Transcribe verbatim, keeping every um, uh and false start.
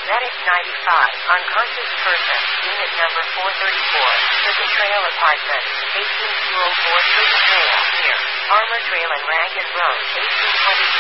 Medic ninety-five, unconscious person, unit number four thirty-four, Prison Trail Apartment, eighteen two oh four Prison Trail, here. Armor Trail and Ragged Road, eighteen twenty-six.